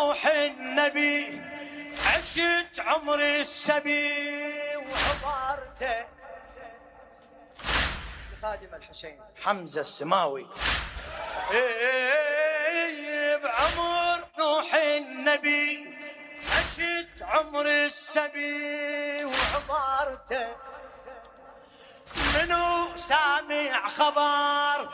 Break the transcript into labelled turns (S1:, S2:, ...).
S1: نوح النبي عشت عمر السبي وحضرته. خادم الحسين حمزة السماوي بعمر نوح النبي عشت عمر السبي وحضرته. منو سامع خبر